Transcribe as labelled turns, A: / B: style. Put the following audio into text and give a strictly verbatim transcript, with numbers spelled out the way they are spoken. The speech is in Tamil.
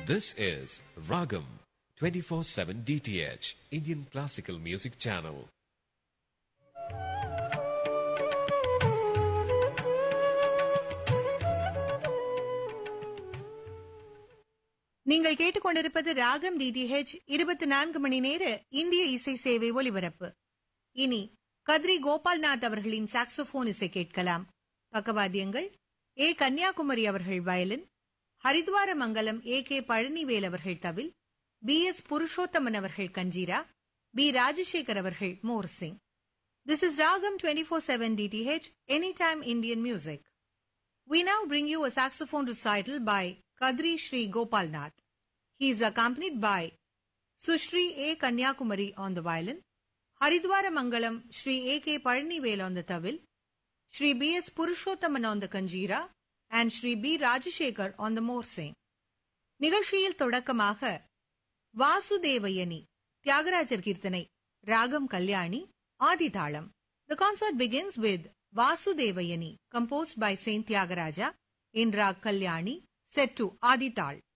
A: This is Ragam twenty-four seven D T H, Indian Classical Music Channel.
B: நீங்கள் கேட்டுக்கொண்டிருப்பது ராகம் டிடிஹெச் இருபத்தி நான்கு மணி நேர இந்திய இசை சேவை ஒலிபரப்பு. இனி கத்ரி கோபால்நாத் அவர்களின் சாக்ஸோபோன் இசை கேட்கலாம். பக்கவாத்தியங்கள் ஏ கன்னியாகுமரி அவர்கள் violin, Haridwar Mangalam A K Palanivel அவர்கள் தவில், பி எஸ் புருஷோத்தமன் அவர்கள் கஞ்சீரா, பி ராஜசேகர் அவர்கள் morsing. This is Ragam twenty-four seven D T H, Anytime Indian Music. We now bring you a saxophone recital by Kadri Shri Gopalnath. He is accompanied by Sushri A. Kanyakumari on the violin, Haridwara Mangalam Shri A. K. Palanivel on the tawil, Shri B. S. Purushottaman on the kanjira, and Shri B. Rajashekar on the morsing. நிகழ்ச்சியில் தொடக்கமாக வாசுதேவயனி தியாகராஜர் கீர்த்தனை ராகம் Kalyani ஆதிதாளம். The concert begins with Vasudevayani, composed by Saint Tyagaraja in Rag Kalyani, set to Adital.